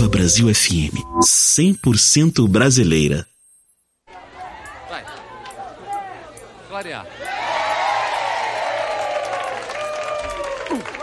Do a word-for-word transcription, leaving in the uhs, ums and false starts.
Ativa Brasil F M, cem por cento brasileira. Vai. Clarear. Uh.